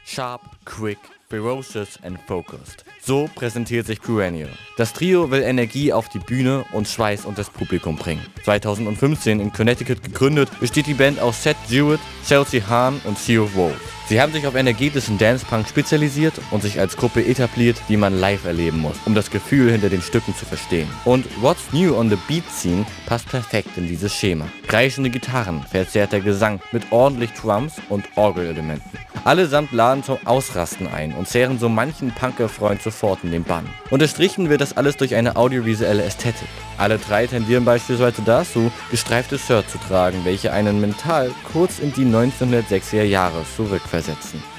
Sharp, quick, ferocious and focused. So präsentiert sich Perennial. Das Trio will Energie auf die Bühne und Schweiß unter das Publikum bringen. 2015 in Connecticut gegründet, besteht die Band aus Seth Jewett, Chelsea Hahn und Theo Wolf. Sie haben sich auf energetischen Dance-Punk spezialisiert und sich als Gruppe etabliert, die man live erleben muss, um das Gefühl hinter den Stücken zu verstehen. Und What's New on the Beat Scene passt perfekt in dieses Schema. Kreischende Gitarren, verzerrter Gesang mit ordentlich Drums und Orgelelementen. Allesamt laden zum Ausrasten ein und zehren so manchen Punker-Freund sofort in den Bann. Unterstrichen wird das alles durch eine audiovisuelle Ästhetik. Alle drei tendieren beispielsweise dazu, gestreifte Shirts zu tragen, welche einen mental kurz in die 1960er Jahre zurückversetzen.